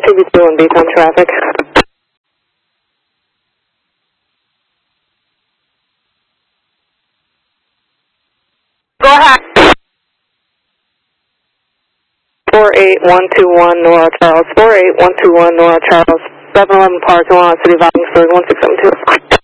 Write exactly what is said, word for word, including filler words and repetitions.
T V two and B-time traffic. Go ahead. four eight one two one Nora Charles, four eight one two one Nora Charles, seven eleven Park, Long City, Vikingsburg, one six seven two.